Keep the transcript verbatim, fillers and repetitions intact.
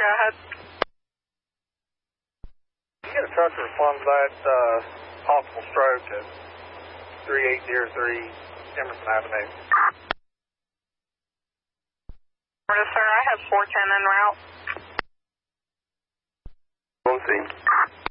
go ahead. You get a truck to respond to that uh, possible stroke at thirty-eight oh three Emerson Avenue. Yes, sir. I have four ten en route. One scene.